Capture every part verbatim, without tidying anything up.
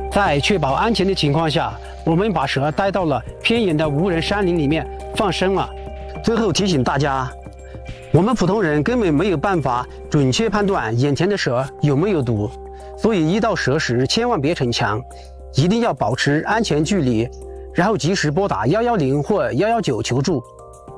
在确保安全的情况下，我们把蛇带到了偏远的无人山林里面放生了。最后提醒大家，我们普通人根本没有办法准确判断眼前的蛇有没有毒，所以遇到蛇时千万别逞强，一定要保持安全距离，然后及时拨打一一零或一一九求助。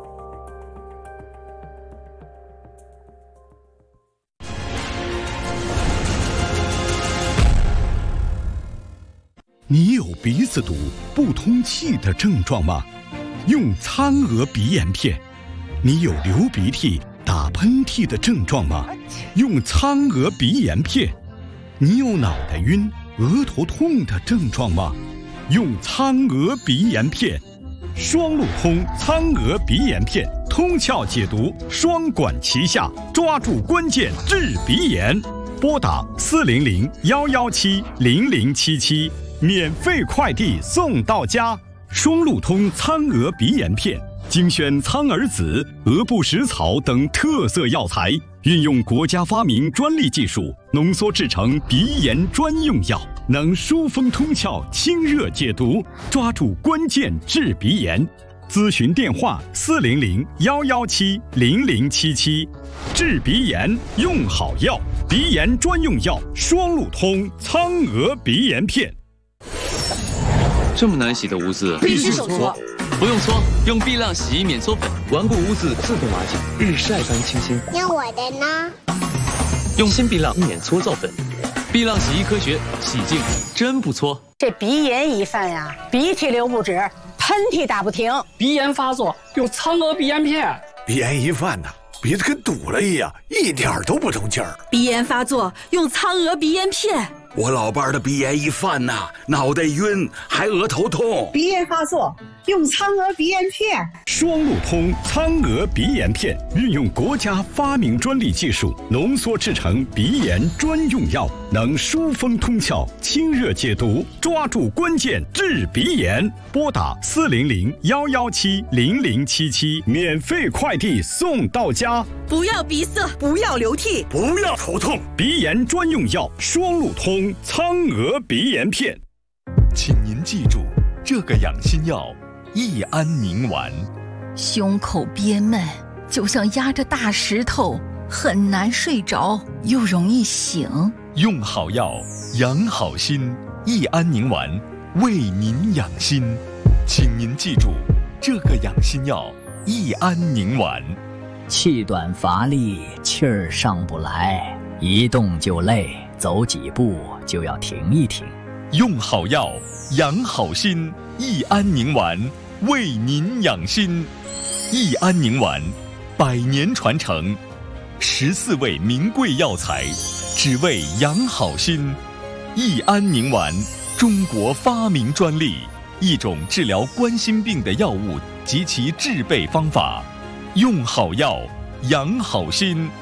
你有鼻子堵、不通气的症状吗？用苍娥鼻炎片。你有流鼻涕、打喷嚏的症状吗？用苍娥鼻炎片。你有脑袋晕、额头痛的症状吗？用苍娥鼻炎片。双路通苍娥鼻炎片，通窍解毒，双管齐下，抓住关键治鼻炎。拨打四零零幺幺七零零七七。免费快递送到家，双路通苍娥鼻炎片，精选苍耳子、鹅不食草等特色药材，运用国家发明专利技术，浓缩制成鼻炎专用药，能疏风通窍、清热解毒，抓住关键治鼻炎。咨询电话：四零零幺幺七零零七七。治鼻炎用好药，鼻炎专用药双路通苍娥鼻炎片。 这么难洗的污渍， 必须手搓。 不用搓，用碧浪洗衣免搓粉，顽固污渍自动瓦解，日晒般清新。 那我的呢？ 用新碧浪免搓皂粉，碧浪洗衣科学，洗净真不搓。 这鼻炎一犯呀，鼻涕流不止，喷嚏打不停。 鼻炎发作，用苍娥鼻炎片。 鼻炎一犯呐，鼻子跟堵了一样，一点都不通气儿。 鼻炎发作，用苍娥鼻炎片。 我老伴儿的鼻炎一犯呐，脑袋晕，还额头痛。 鼻炎发作，用苍娥鼻炎片。 双路通苍娥鼻炎片，运用国家发明专利技术，浓缩制成鼻炎专用药，能疏风通窍、清热解毒，抓住关键治鼻炎。拨打四零零幺幺七零零七七，免费快递送到家。 不要鼻塞，不要流涕， 不要头痛， 鼻炎专用药双路通苍娥鼻炎片。 请您记住，这个养心药益安宁丸。 胸口憋闷，就像压着大石头，很难睡着，又容易醒。 用好药，养好心，益安宁丸为您养心。请您记住，这个养心药益安宁丸。 气短乏力，气儿上不来，一动就累，走几步就要停一停。 用好药，养好心，益安宁丸为您养心。益安宁丸，百年传承，十四味名贵药材，只为养好心。益安宁丸，中国发明专利，一种治疗冠心病的药物及其制备方法。用好药，养好心。